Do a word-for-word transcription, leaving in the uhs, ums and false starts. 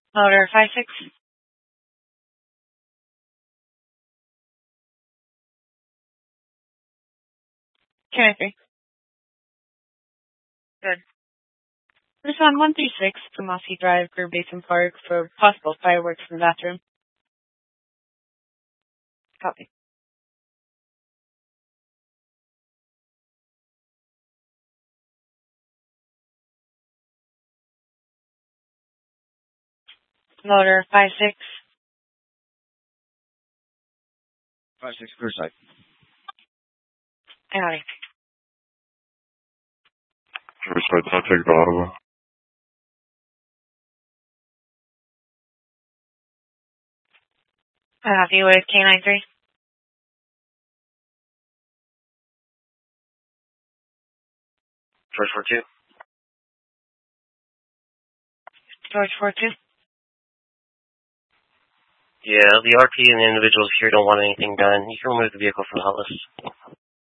Motor five six. Can I three? Good. Respond one three six to Mossy Drive, Greer Basin Park for possible fireworks in the bathroom. Copy. Motor five six. Five six clear side. Howdy. Clear side, I'll take the Ottawa. Copy with K nine three. George four two. George four two. Yeah, the R P and the individuals here don't want anything done. You can remove the vehicle from the hot list.